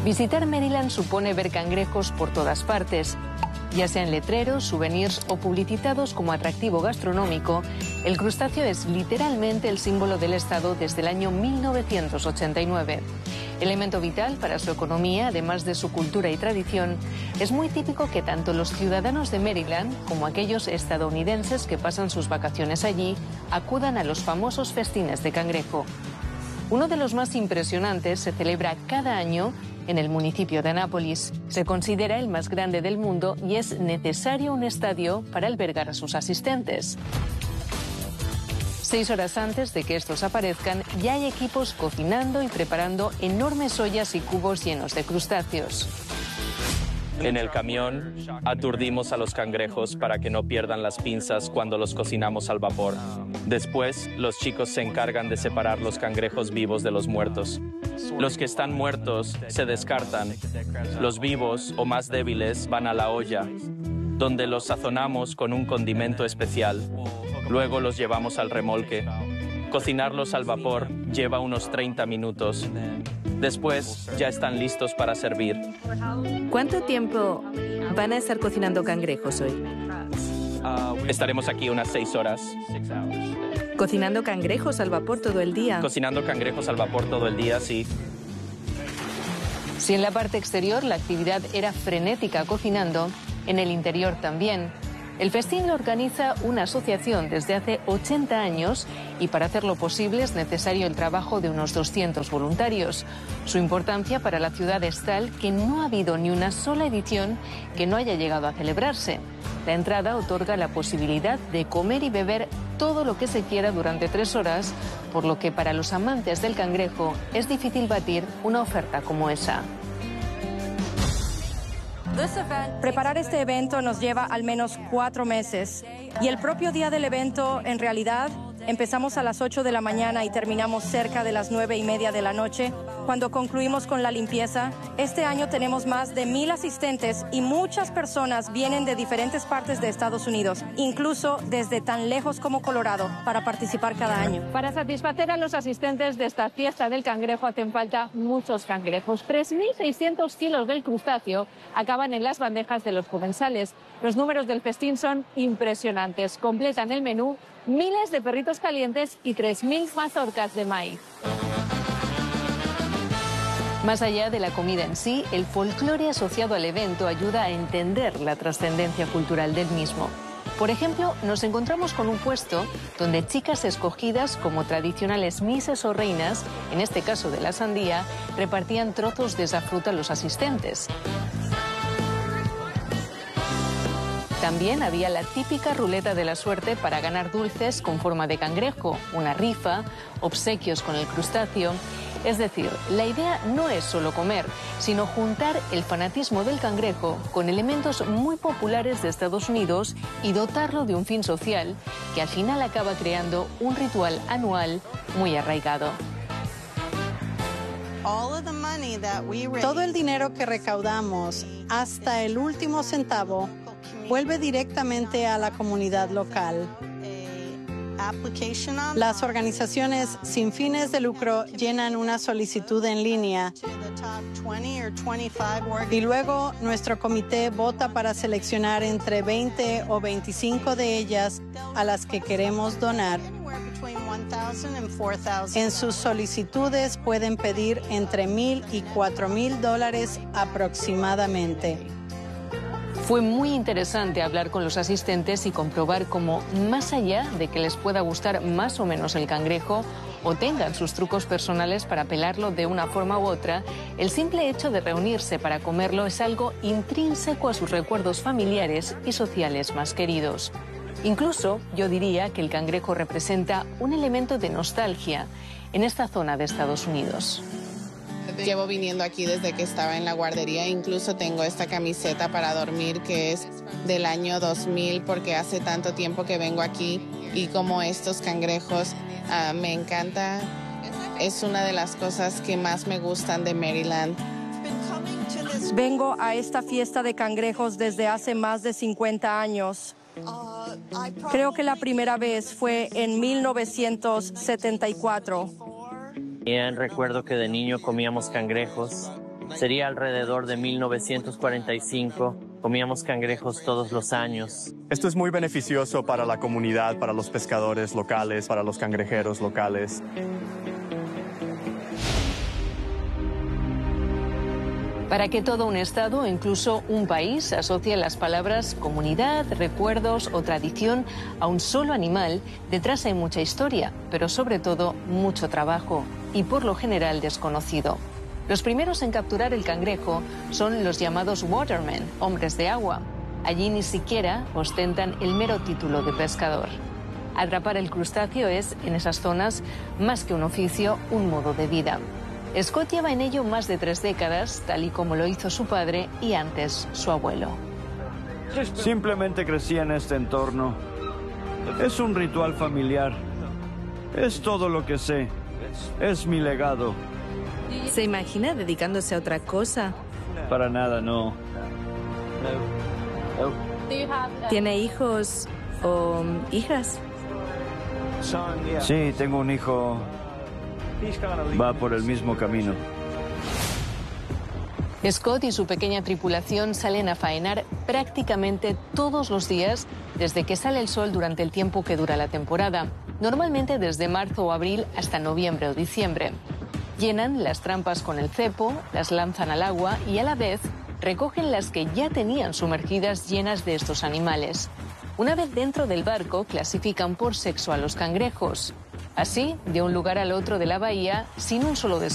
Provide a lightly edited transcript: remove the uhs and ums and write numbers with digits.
Visitar Maryland supone ver cangrejos por todas partes. Ya sean letreros, souvenirs o publicitados como atractivo gastronómico, el crustáceo es literalmente el símbolo del estado desde el año 1989. Elemento vital para su economía, además de su cultura y tradición, es muy típico que tanto los ciudadanos de Maryland como aquellos estadounidenses que pasan sus vacaciones allí acudan a los famosos festines de cangrejo. Uno de los más impresionantes se celebra cada año en el municipio de Annapolis. Se considera el más grande del mundo y es necesario un estadio para albergar a sus asistentes. 6 horas antes de que estos aparezcan, ya hay equipos cocinando y preparando enormes ollas y cubos llenos de crustáceos. En el camión aturdimos a los cangrejos para que no pierdan las pinzas cuando los cocinamos al vapor. Después, los chicos se encargan de separar los cangrejos vivos de los muertos. Los que están muertos se descartan. Los vivos o más débiles van a la olla, donde los sazonamos con un condimento especial. Luego los llevamos al remolque. Cocinarlos al vapor lleva unos 30 minutos. Después ya están listos para servir. ¿Cuánto tiempo van a estar cocinando cangrejos hoy? Estaremos aquí unas 6 horas. ¿Cocinando cangrejos al vapor todo el día? Cocinando cangrejos al vapor todo el día, sí. Si en la parte exterior la actividad era frenética cocinando, en el interior también. El festín lo organiza una asociación desde hace 80 años y para hacerlo posible es necesario el trabajo de unos 200 voluntarios. Su importancia para la ciudad es tal que no ha habido ni una sola edición que no haya llegado a celebrarse. La entrada otorga la posibilidad de comer y beber todo lo que se quiera durante 3 horas, por lo que para los amantes del cangrejo es difícil batir una oferta como esa. Preparar este evento nos lleva al menos 4 meses y el propio día del evento, en realidad, empezamos a las 8 de la mañana y terminamos cerca de las 9:30 de la noche. Cuando concluimos con la limpieza, este año tenemos más de 1,000 asistentes y muchas personas vienen de diferentes partes de Estados Unidos, incluso desde tan lejos como Colorado, para participar cada año. Para satisfacer a los asistentes de esta fiesta del cangrejo hacen falta muchos cangrejos. 3.600 kilos del crustáceo acaban en las bandejas de los comensales. Los números del festín son impresionantes. Completan el menú miles de perritos calientes y 3.000 mazorcas de maíz. Más allá de la comida en sí, el folclore asociado al evento ayuda a entender la trascendencia cultural del mismo. Por ejemplo, nos encontramos con un puesto donde chicas escogidas como tradicionales misses o reinas, en este caso de la sandía, repartían trozos de esa fruta a los asistentes. También había la típica ruleta de la suerte para ganar dulces con forma de cangrejo, una rifa, obsequios con el crustáceo. Es decir, la idea no es solo comer, sino juntar el fanatismo del cangrejo con elementos muy populares de Estados Unidos y dotarlo de un fin social que al final acaba creando un ritual anual muy arraigado. Todo el dinero que recaudamos, hasta el último centavo, vuelve directamente a la comunidad local. Las organizaciones sin fines de lucro llenan una solicitud en línea y luego nuestro comité vota para seleccionar entre 20 o 25 de ellas a las que queremos donar. En sus solicitudes pueden pedir entre $1,000 y $4,000 aproximadamente. Fue muy interesante hablar con los asistentes y comprobar cómo, más allá de que les pueda gustar más o menos el cangrejo o tengan sus trucos personales para pelarlo de una forma u otra, el simple hecho de reunirse para comerlo es algo intrínseco a sus recuerdos familiares y sociales más queridos. Incluso yo diría que el cangrejo representa un elemento de nostalgia en esta zona de Estados Unidos. Llevo viniendo aquí desde que estaba en la guardería, incluso tengo esta camiseta para dormir que es del año 2000 porque hace tanto tiempo que vengo aquí y como estos cangrejos me encanta, es una de las cosas que más me gustan de Maryland. Vengo a esta fiesta de cangrejos desde hace más de 50 años. Creo que la primera vez fue en 1974. Recuerdo que de niño comíamos cangrejos Sería alrededor de 1945. Comíamos cangrejos todos los años. Esto es muy beneficioso para la comunidad, para los pescadores locales, para los cangrejeros locales. Para que todo un estado o incluso un país asocie las palabras comunidad, recuerdos o tradición a un solo animal, detrás hay mucha historia, pero sobre todo mucho trabajo y por lo general desconocido. Los primeros en capturar el cangrejo son los llamados watermen, hombres de agua. Allí ni siquiera ostentan el mero título de pescador. Atrapar el crustáceo es, en esas zonas, más que un oficio, un modo de vida. Scott lleva en ello más de 3 décadas, tal y como lo hizo su padre y antes su abuelo. Simplemente crecí en este entorno. Es un ritual familiar. Es todo lo que sé. Es mi legado. ¿Se imagina dedicándose a otra cosa? Para nada, no. ¿Tiene hijos o hijas? Sí, tengo un hijo. Va por el mismo camino. Scott y su pequeña tripulación salen a faenar prácticamente todos los días desde que sale el sol durante el tiempo que dura la temporada, normalmente desde marzo o abril hasta noviembre o diciembre. Llenan las trampas con el cepo, las lanzan al agua y a la vez recogen las que ya tenían sumergidas llenas de estos animales. Una vez dentro del barco, clasifican por sexo a los cangrejos. Así, de un lugar al otro de la bahía, sin un solo